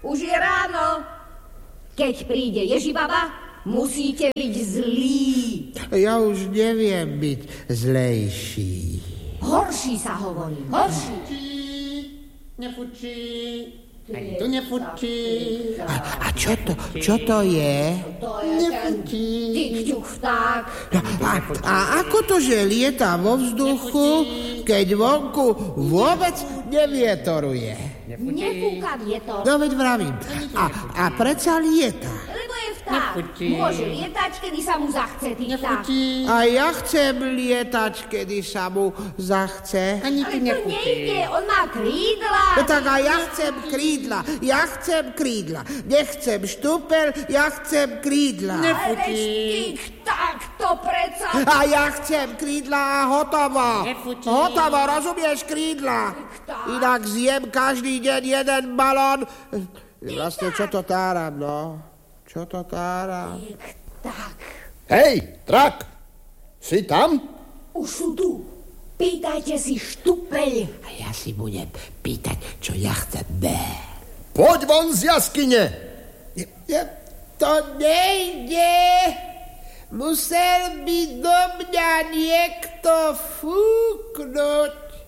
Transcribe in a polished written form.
už je ráno. Keď príde Ježibaba, musíte byť zlí. Ja už neviem byť zlejší. Horší sa hovorí, horší. Nefučí, ani to nefučí. A čo to je? To je Nefučí. ten tik-ťuk vták. A ako to, že lieta vo vzduchu, keď vonku vôbec nevietoruje? Nefúka vietor, No veď vravím. A predsa lieta. lebo je vták. Nefučí. Môže lietať, kedy sa mu zachce, ty vták. A ja chcem lietať, kedy sa mu zachce. Ani Ale to to nefučí. nejde, on má krídla. No tak a ja chcem krídla. Nechcem štúpel, ja chcem krídla. Ale veď tik-tak, to predsa... A ja chcem krídla a hotovo. Nefučí. Hotovo, rozumieš, krídla. Inak zjem každý deň jeden balón. Vlastne, čo to táram, no? Čo to táram? Tik-tak, Hej, Trak, si tam? už sú tu. Pýtajte si štupeľ. A ja si budem pýtať, čo ja chcem. Poď von z jaskyne. To nejde. Musel by do mňa niekto fúknuť.